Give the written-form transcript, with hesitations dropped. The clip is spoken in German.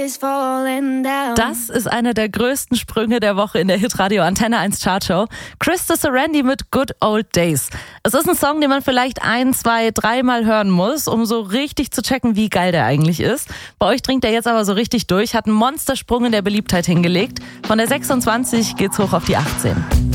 is falling down. Das ist einer der größten Sprünge der Woche in der Hitradio Antenne 1 Chartshow. Krista Serendi mit Good Old Days. Es ist ein Song, den man vielleicht 1, 2, 3 Mal hören muss, um so richtig zu checken, wie geil der eigentlich ist. Bei euch dringt er jetzt aber so richtig durch, hat einen Monstersprung in der Beliebtheit hingelegt. Von der 26 geht's hoch auf die 18.